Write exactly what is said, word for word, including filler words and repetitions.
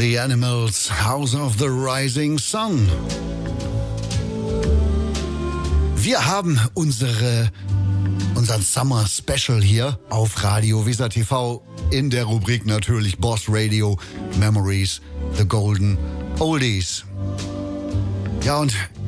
The Animals, House of the Rising Sun. Wir haben unsere, unseren Summer Special hier auf Radio Weser T V in der Rubrik natürlich Boss Radio Memories, The Golden Oldies. Ja, und